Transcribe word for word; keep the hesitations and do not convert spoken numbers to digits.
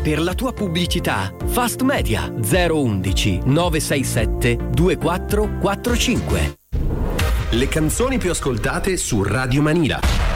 per la tua pubblicità. Fast Media zero undici nove sei sette due quattro quattro cinque. Le canzoni più ascoltate su Radio Manila.